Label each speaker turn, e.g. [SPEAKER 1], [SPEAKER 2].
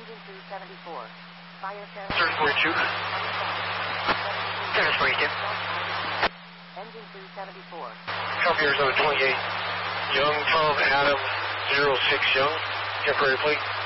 [SPEAKER 1] Engine 274. Fire service.
[SPEAKER 2] Service 42. Service 42.
[SPEAKER 1] Engine 274.
[SPEAKER 2] Copy Arizona 28. Young Tom Adam 06 Young. Temporary plate.